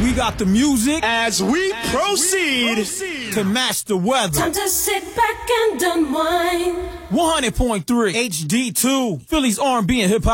We got the music as we proceed to match the weather. Time to sit back and unwind. 100.3 HD2, Philly's R&B and hip hop.